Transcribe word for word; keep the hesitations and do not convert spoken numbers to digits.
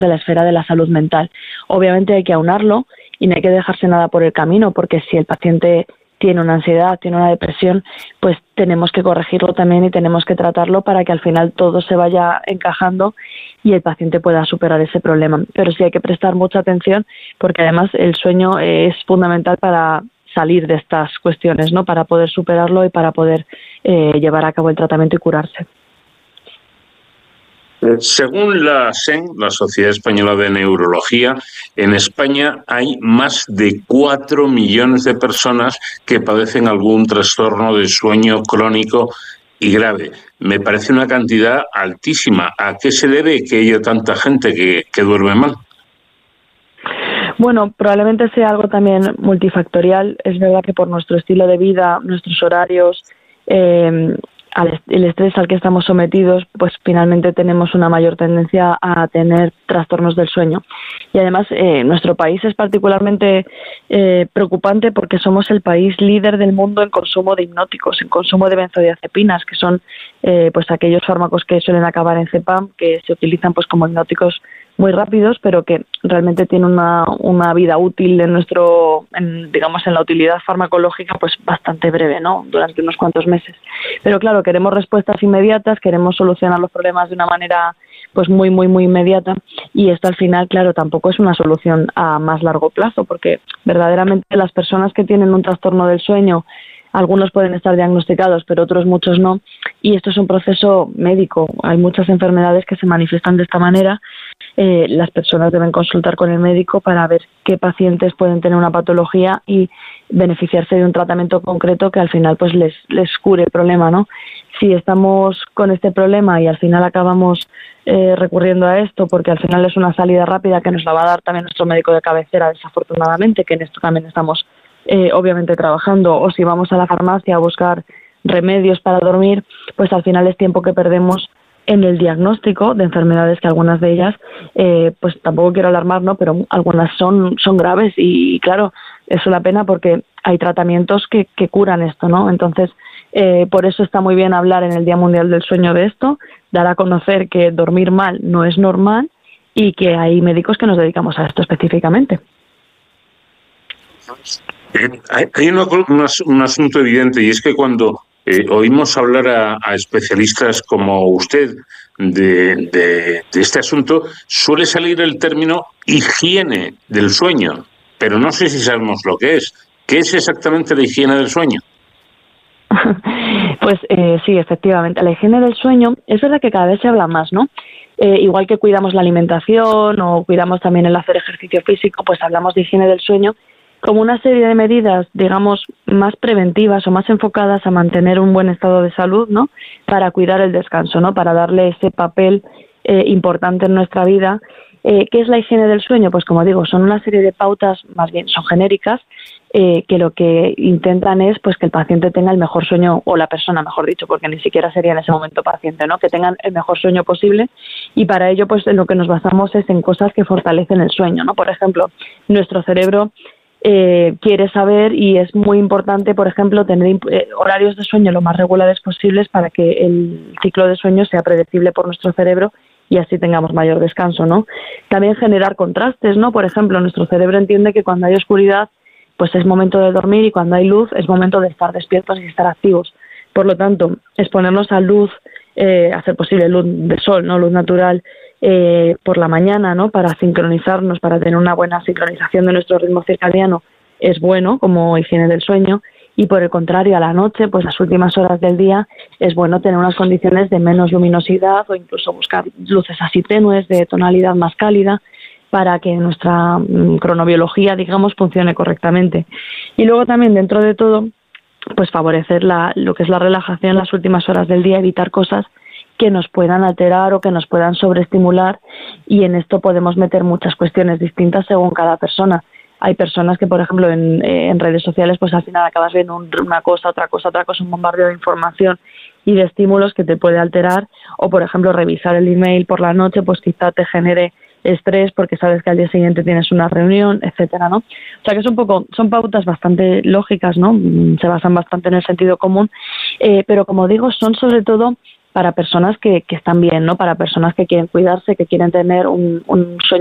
de la esfera de la salud mental. Obviamente hay que aunarlo y no hay que dejarse nada por el camino, porque si el paciente tiene una ansiedad, tiene una depresión, pues tenemos que corregirlo también y tenemos que tratarlo para que al final todo se vaya encajando y el paciente pueda superar ese problema. Pero sí hay que prestar mucha atención, porque además el sueño es fundamental para salir de estas cuestiones, ¿no? Para poder superarlo y para poder eh, llevar a cabo el tratamiento y curarse. Según la S E N, la Sociedad Española de Neurología, en España hay más de cuatro millones de personas que padecen algún trastorno de sueño crónico y grave. Me parece una cantidad altísima. ¿A qué se debe que haya tanta gente que, que duerme mal? Bueno, probablemente sea algo también multifactorial. Es verdad que por nuestro estilo de vida, nuestros horarios, eh, al, el estrés al que estamos sometidos, pues finalmente tenemos una mayor tendencia a tener trastornos del sueño. Y además, eh, nuestro país es particularmente eh, preocupante porque somos el país líder del mundo en consumo de hipnóticos, en consumo de benzodiazepinas, que son eh, pues aquellos fármacos que suelen acabar en cepam, que se utilizan pues como hipnóticos muy rápidos, pero que realmente tienen una, una vida útil en nuestro, en, digamos, en la utilidad farmacológica, pues bastante breve, ¿no? Durante unos cuantos meses. Pero claro, queremos respuestas inmediatas, queremos solucionar los problemas de una manera pues muy, muy, muy inmediata, y esto al final, claro, tampoco es una solución a más largo plazo, porque verdaderamente las personas que tienen un trastorno del sueño, algunos pueden estar diagnosticados, pero otros muchos no, y esto es un proceso médico. Hay muchas enfermedades que se manifiestan de esta manera. Eh, las personas deben consultar con el médico para ver qué pacientes pueden tener una patología y beneficiarse de un tratamiento concreto que al final pues les, les cure el problema, ¿no? Si estamos con este problema y al final acabamos eh, recurriendo a esto, porque al final es una salida rápida que nos la va a dar también nuestro médico de cabecera, desafortunadamente, que en esto también estamos eh, obviamente trabajando, o si vamos a la farmacia a buscar remedios para dormir, pues al final es tiempo que perdemos en el diagnóstico de enfermedades que algunas de ellas, eh, pues tampoco quiero alarmar, ¿no? Pero algunas son, son graves y, claro, es una pena porque hay tratamientos que, que curan esto, ¿no? Entonces, eh, por eso está muy bien hablar en el Día Mundial del Sueño de esto, dar a conocer que dormir mal no es normal y que hay médicos que nos dedicamos a esto específicamente. Eh, hay hay una, una, un asunto evidente, y es que cuando eh, oímos hablar a, a especialistas como usted de, de, de este asunto, suele salir el término higiene del sueño, pero no sé si sabemos lo que es. ¿Qué es exactamente la higiene del sueño? Pues eh, sí, efectivamente. La higiene del sueño, es verdad que cada vez se habla más, ¿no? Eh, igual que cuidamos la alimentación o cuidamos también el hacer ejercicio físico, pues hablamos de higiene del sueño como una serie de medidas, digamos, más preventivas o más enfocadas a mantener un buen estado de salud, ¿no? Para cuidar el descanso, ¿no? Para darle ese papel eh, importante en nuestra vida. Eh, ¿Qué es la higiene del sueño? Pues como digo, son una serie de pautas, más bien son genéricas, eh, que lo que intentan es pues que el paciente tenga el mejor sueño, o la persona, mejor dicho, porque ni siquiera sería en ese momento paciente, ¿no? Que tengan el mejor sueño posible, y para ello pues en lo que nos basamos es en cosas que fortalecen el sueño, ¿no? Por ejemplo, nuestro cerebro Eh, quiere saber, y es muy importante, por ejemplo, tener eh, horarios de sueño lo más regulares posibles para que el ciclo de sueño sea predecible por nuestro cerebro y así tengamos mayor descanso, ¿no? También generar contrastes, ¿no? Por ejemplo, nuestro cerebro entiende que cuando hay oscuridad, pues es momento de dormir, y cuando hay luz es momento de estar despiertos y estar activos. Por lo tanto, exponernos a luz, eh, hacer posible luz de sol, ¿no? Luz natural, Eh, por la mañana, ¿no? Para sincronizarnos, para tener una buena sincronización de nuestro ritmo circadiano, es bueno como higiene del sueño. Y por el contrario, a la noche, pues las últimas horas del día, es bueno tener unas condiciones de menos luminosidad o incluso buscar luces así tenues, de tonalidad más cálida, para que nuestra mm, cronobiología, digamos, funcione correctamente. Y luego también, dentro de todo, pues favorecer la, lo que es la relajación en las últimas horas del día, evitar cosas que nos puedan alterar o que nos puedan sobreestimular, y en esto podemos meter muchas cuestiones distintas según cada persona. Hay personas que, por ejemplo, en, eh, en redes sociales, pues al final acabas viendo un, una cosa, otra cosa, otra cosa, un bombardeo de información y de estímulos que te puede alterar, o, por ejemplo, revisar el email por la noche, pues quizá te genere estrés porque sabes que al día siguiente tienes una reunión, etcétera, ¿no? O sea que es un poco, son pautas bastante lógicas, ¿no? Se basan bastante en el sentido común, eh, pero como digo, son sobre todo para personas que, que están bien, ¿no? Para personas que quieren cuidarse, que quieren tener un, un sueño